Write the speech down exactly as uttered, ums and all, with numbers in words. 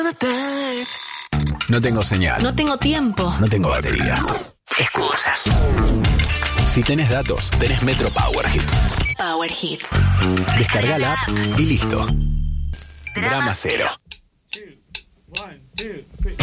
No tengo señal. No tengo tiempo. No tengo batería. Excusas. Si tenés datos, tenés Metro Power Hits. Power Hits. Descarga la app y listo. Drama cero. Two, one, two, three.